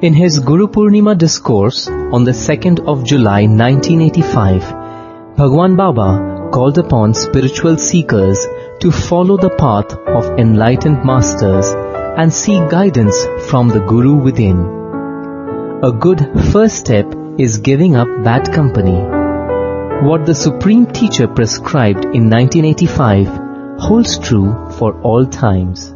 In his Guru Purnima discourse on the 2nd of July 1985, Bhagwan Baba called upon spiritual seekers to follow the path of enlightened masters and seek guidance from the Guru within. A good first step is giving up bad company. What the Supreme Teacher prescribed in 1985 holds true for all times.